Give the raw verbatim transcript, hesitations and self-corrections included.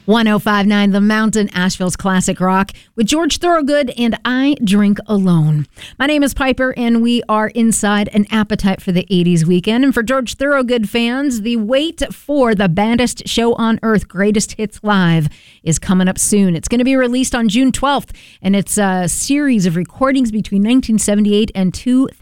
one oh five point nine The Mountain, Asheville's classic rock, with George Thorogood and I Drink Alone. My name is Piper, and we are inside an appetite for the eighties weekend. And for George Thorogood fans, the wait for the baddest show on earth, Greatest Hits Live, is coming up soon. It's going to be released on June twelfth, and it's a series of recordings between nineteen seventy-eight and two thousand.